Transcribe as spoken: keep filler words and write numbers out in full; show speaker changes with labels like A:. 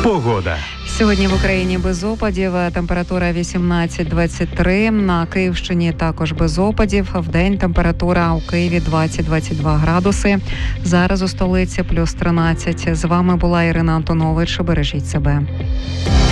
A: Погода.
B: Сьогодні в Україні без опадів, температура вісімнадцять двадцять три, на Київщині також без опадів, вдень температура у Києві двадцять двадцять два градуси, зараз у столиці плюс тринадцять. З вами була Ірина Антонович, бережіть себе.